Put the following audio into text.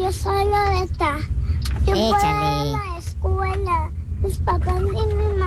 yo solo está. Yo puedo ir a Échale. la escuela. Mis papás y mi